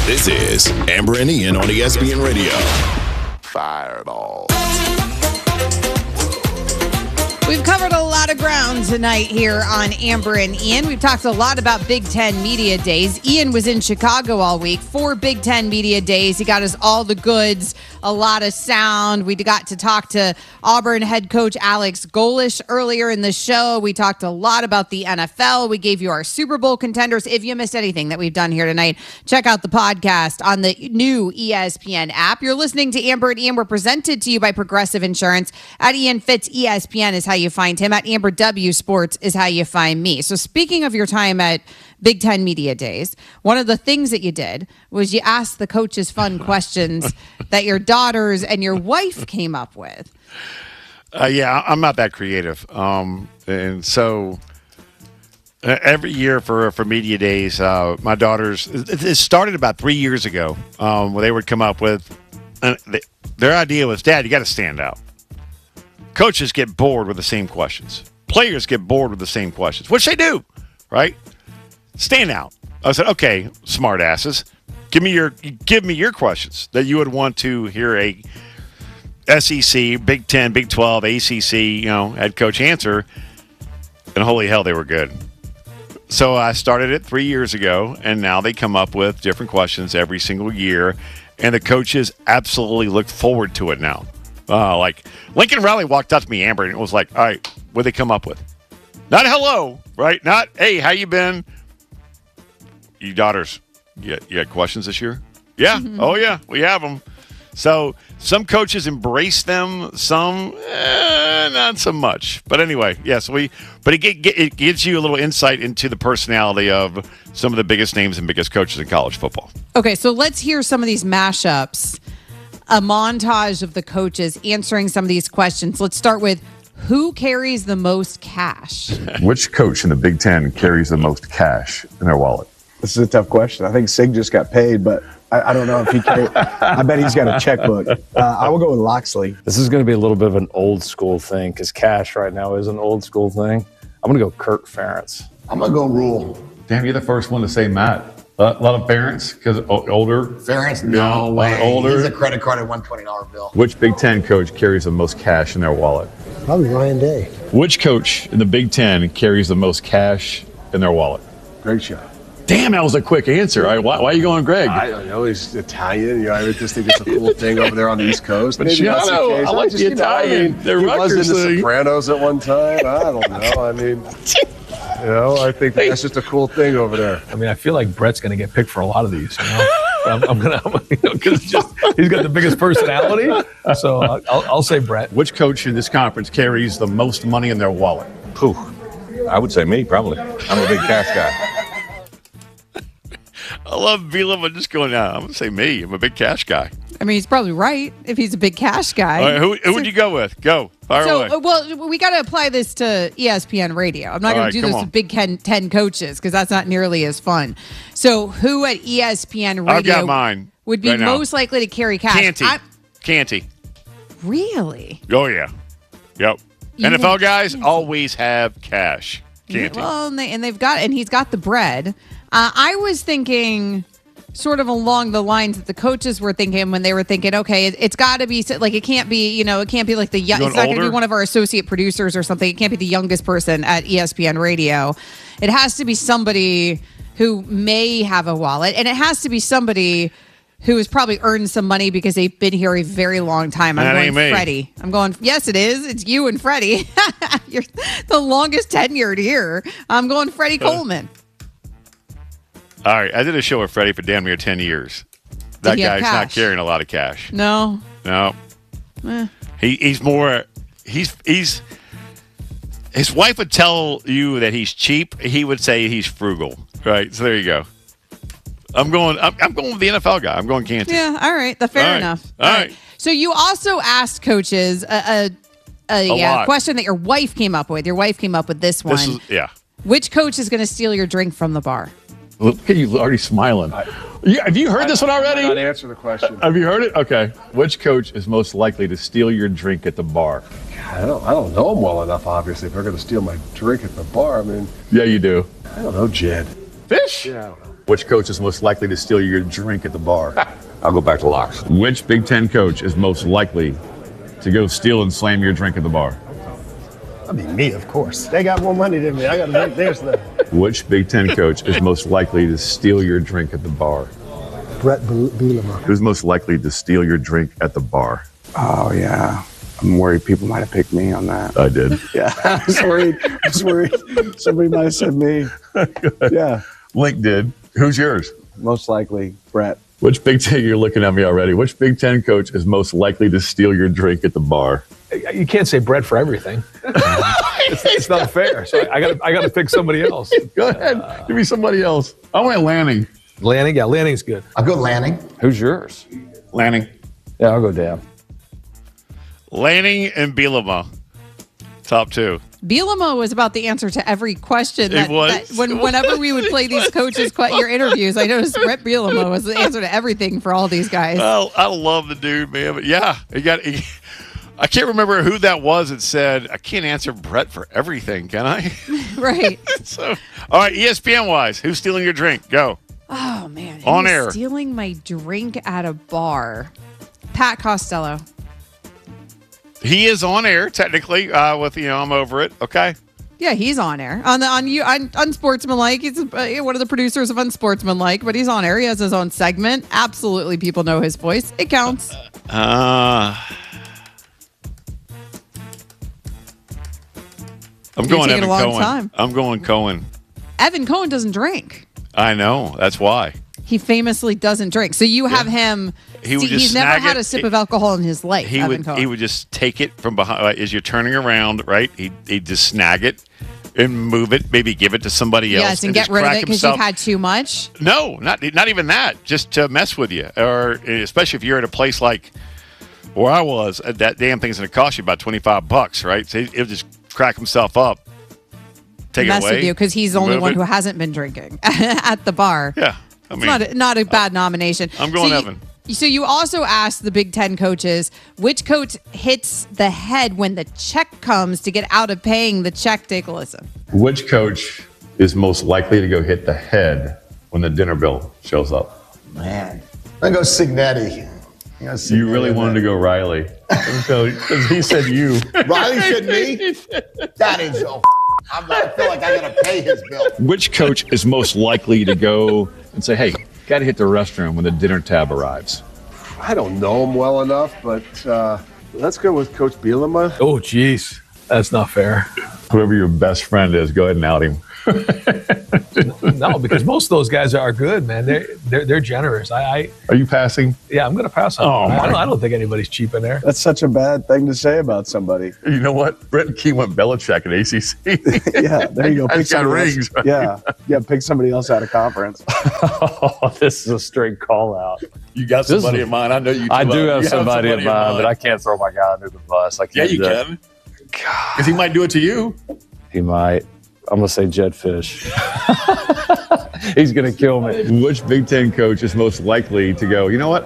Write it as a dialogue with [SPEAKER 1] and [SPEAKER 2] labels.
[SPEAKER 1] This is Amber and Ian on ESPN Radio. Fireball.
[SPEAKER 2] We've covered a lot of ground tonight here on Amber and Ian. We've talked a lot about Big Ten Media Days. Ian was in Chicago all week for Big Ten Media Days. He got us all the goods, a lot of sound. We got to talk to Auburn head coach Alex Golesh earlier in the show. We talked a lot about the NFL. We gave you our Super Bowl contenders. If you missed anything that we've done here tonight, check out the podcast on the new ESPN app. You're listening to Amber and Ian. We're presented to you by Progressive Insurance. At Ian Fitz, ESPN is how you find him. At Amber W Sports is how you find me. So speaking of your time at Big Ten Media Days, one of the things that you did was you asked the coaches fun questions that your daughters and your wife came up with.
[SPEAKER 3] Yeah, I'm not that creative. And so every year for Media Days, my daughters, it started about 3 years ago where they would come up with, their idea was, Dad, you got to stand out. Coaches get bored with the same questions. Players get bored with the same questions, which they do, right? Stand out. I said, okay, smart asses, give me your questions that you would want to hear a SEC, Big 10, Big 12, ACC, head coach answer. And holy hell, they were good. So I started it 3 years ago, and now they come up with different questions every single year, and the coaches absolutely look forward to it now. Like Lincoln Riley walked up to me, Amber, and it was like, all right, what they come up with? Not hello, right? Not, hey, how you been? You daughters, you had questions this year? Yeah. Mm-hmm. Oh, yeah, we have them. So some coaches embrace them, some not so much. But anyway, yes, but it gives you a little insight into the personality of some of the biggest names and biggest coaches in college football.
[SPEAKER 2] Okay, so let's hear some of these mashups. A montage of the coaches answering some of these questions. Let's start with, who carries the most cash?
[SPEAKER 4] Which coach in the Big Ten carries the most cash in their wallet?
[SPEAKER 5] This is a tough question. I think Sig just got paid, but I don't know if he carries. I bet he's got a checkbook. I will go with Loxley.
[SPEAKER 6] This is going to be a little bit of an old school thing because cash right now is an old school thing. I'm going to go Kirk Ferentz.
[SPEAKER 7] I'm going to go Rule.
[SPEAKER 8] Damn, you're the first one to say Matt. A lot of parents, because older.
[SPEAKER 7] Ferentz, no way.
[SPEAKER 8] Older.
[SPEAKER 7] He's a credit card at $120 bill.
[SPEAKER 4] Which Big Ten coach carries the most cash in their wallet?
[SPEAKER 5] Probably Ryan Day.
[SPEAKER 4] Which coach in the Big Ten carries the most cash in their wallet?
[SPEAKER 5] Great shot.
[SPEAKER 4] Damn, that was a quick answer. Why are you going Greg?
[SPEAKER 5] I don't know. He's Italian. I just think it's a cool thing over there on the East Coast.
[SPEAKER 4] But I like the Italian.
[SPEAKER 5] He was in the Sopranos at one time. I don't know. I think that's just a cool thing over there.
[SPEAKER 6] I mean, I feel like Brett's going to get picked for a lot of these. I'm going to, because he's got the biggest personality. So I'll say Brett.
[SPEAKER 4] Which coach in this conference carries the most money in their wallet?
[SPEAKER 9] Whew. I would say me, probably. I'm a big cash guy.
[SPEAKER 3] I love Bielema just going out. I'm going to say me. I'm a big cash guy.
[SPEAKER 2] I mean, he's probably right if he's a big cash guy.
[SPEAKER 3] All right, who would you go with? Go. Fire away.
[SPEAKER 2] Well, we got to apply this to ESPN Radio. I'm not going to do this with Big Ten coaches because that's not nearly as fun. So who at ESPN Radio
[SPEAKER 3] I've got mine
[SPEAKER 2] would be most likely to carry cash?
[SPEAKER 3] Canty.
[SPEAKER 2] Really?
[SPEAKER 3] Oh, yeah. Yep. NFL guys always have cash. Canty.
[SPEAKER 2] Well, and he's got the bread. I was thinking sort of along the lines that the coaches were thinking when they were thinking, okay, it's got to be like, it can't be, it can't be like it's not going to be one of our associate producers or something. It can't be the youngest person at ESPN Radio. It has to be somebody who may have a wallet, and it has to be somebody who has probably earned some money because they've been here a very long time. I'm going Freddie. Yes, it is. It's you and Freddie. You're the longest tenured here. I'm going Freddie Coleman.
[SPEAKER 3] All right, I did a show with Freddie for damn near 10 years. That guy's not carrying a lot of cash.
[SPEAKER 2] No.
[SPEAKER 3] He's more. His wife would tell you that he's cheap. He would say he's frugal. Right. So there you go. I'm going with the NFL guy. I'm going Canty.
[SPEAKER 2] Yeah. All right. Fair enough.
[SPEAKER 3] All right.
[SPEAKER 2] So you also asked coaches a question that your wife came up with. Your wife came up with this one. Which coach is going to steal your drink from the bar?
[SPEAKER 4] Look at you already smiling. Have you heard this one already?
[SPEAKER 5] I did not answer the question.
[SPEAKER 4] Have you heard it? Okay. Which coach is most likely to steal your drink at the bar?
[SPEAKER 5] I don't know him well enough, obviously, if they're going to steal my drink at the bar. I mean...
[SPEAKER 4] Yeah, you do.
[SPEAKER 5] I don't know, Jed.
[SPEAKER 4] Fish?
[SPEAKER 5] Yeah, I don't know.
[SPEAKER 4] Which coach is most likely to steal your drink at the bar?
[SPEAKER 9] I'll go back to locks.
[SPEAKER 4] Which Big Ten coach is most likely to go steal and slam your drink at the bar?
[SPEAKER 10] I mean, me, of course. They got more money than me. I got to drink their stuff.
[SPEAKER 4] Which Big Ten coach is most likely to steal your drink at the bar?
[SPEAKER 10] Brett Bielema.
[SPEAKER 4] Who's most likely to steal your drink at the bar?
[SPEAKER 5] Oh, yeah. I'm worried people might have picked me on that.
[SPEAKER 4] I did.
[SPEAKER 5] Yeah, I was worried. Somebody might have said me. Yeah.
[SPEAKER 4] Link did. Who's yours?
[SPEAKER 5] Most likely, Brett.
[SPEAKER 4] Which Big Ten, you're looking at me already, which Big Ten coach is most likely to steal your drink at the bar?
[SPEAKER 6] You can't say Brett for everything. It's not fair. So I got to pick somebody else.
[SPEAKER 4] Go ahead. Give me somebody else. I want Lanning.
[SPEAKER 6] Lanning, yeah, Lanning's good.
[SPEAKER 7] I'll go Lanning.
[SPEAKER 9] Who's yours?
[SPEAKER 4] Lanning.
[SPEAKER 9] Yeah, I'll go Dan.
[SPEAKER 3] Lanning and Bielema, top two.
[SPEAKER 2] Bielema was about the answer to every question.
[SPEAKER 3] It was.
[SPEAKER 2] Whenever we would play these coaches' your interviews, I noticed Brett Bielema was the answer to everything for all these guys.
[SPEAKER 3] Well, I love the dude, man. But yeah, I can't remember who that was that said, I can't answer Brett for everything, can I?
[SPEAKER 2] Right.
[SPEAKER 3] So, all right, ESPN-wise, who's stealing your drink? Go.
[SPEAKER 2] Oh, man.
[SPEAKER 3] On
[SPEAKER 2] Who's
[SPEAKER 3] air.
[SPEAKER 2] stealing my drink at a bar. Pat Costello.
[SPEAKER 3] He is on air, technically, with, I'm over it. Okay.
[SPEAKER 2] Yeah, he's on air. On Unsportsmanlike. He's one of the producers of Unsportsmanlike, but he's on air. He has his own segment. Absolutely, people know his voice. It counts.
[SPEAKER 3] I'm going
[SPEAKER 2] taking
[SPEAKER 3] Evan
[SPEAKER 2] a long
[SPEAKER 3] Cohen.
[SPEAKER 2] time.
[SPEAKER 3] I'm going Cohen.
[SPEAKER 2] Evan Cohen doesn't drink.
[SPEAKER 3] I know. That's why.
[SPEAKER 2] He famously doesn't drink. So you have him. He's never had a sip of alcohol in his life.
[SPEAKER 3] He would just take it from behind as you're turning around, right? He'd just snag it and move it, maybe give it to somebody else.
[SPEAKER 2] Yes, and get rid of it because you've had too much.
[SPEAKER 3] No, not even that. Just to mess with you, or especially if you're at a place like where I was. That damn thing's going to cost you about $25, right? So he'll just crack himself up, take
[SPEAKER 2] mess
[SPEAKER 3] it away
[SPEAKER 2] with you because he's the only one who hasn't been drinking at the bar.
[SPEAKER 3] Yeah. I mean,
[SPEAKER 2] it's not a bad nomination.
[SPEAKER 3] I'm going Evan.
[SPEAKER 2] So you also asked the Big Ten coaches, which coach hits the head when the check comes to get out of paying the check? Take a listen.
[SPEAKER 4] Which coach is most likely to go hit the head when the dinner bill shows up?
[SPEAKER 7] Man. I go Signetti.
[SPEAKER 4] You really wanted to go Riley. Because he said you.
[SPEAKER 7] Riley said me? That is so I feel like I got to pay his bill.
[SPEAKER 4] Which coach is most likely to go and say, hey, got to hit the restroom when the dinner tab arrives?
[SPEAKER 10] I don't know him well enough, but let's go with Coach Bielema.
[SPEAKER 6] Oh, geez. That's not fair.
[SPEAKER 4] Whoever your best friend is, go ahead and out him.
[SPEAKER 6] No, because most of those guys are good, man. They're generous. Are
[SPEAKER 4] you passing?
[SPEAKER 6] Yeah, I'm going to pass on.
[SPEAKER 4] Oh,
[SPEAKER 6] I don't think anybody's cheap in there.
[SPEAKER 5] That's such a bad thing to say about somebody.
[SPEAKER 4] You know what? Brett Key went Belichick at ACC.
[SPEAKER 5] Yeah, there you go.
[SPEAKER 4] Pick got rings. Right?
[SPEAKER 5] Yeah, pick somebody else out of conference.
[SPEAKER 11] Oh, this is a straight call out.
[SPEAKER 4] You got somebody in mind. I know you do.
[SPEAKER 11] I do have somebody in mind, but I can't throw my guy under the bus. I can't.
[SPEAKER 4] Yeah, you can. Because he might do it to you.
[SPEAKER 11] He might. I'm going to say Jed Fish. He's going to kill me.
[SPEAKER 4] Which Big Ten coach is most likely to go, you know what?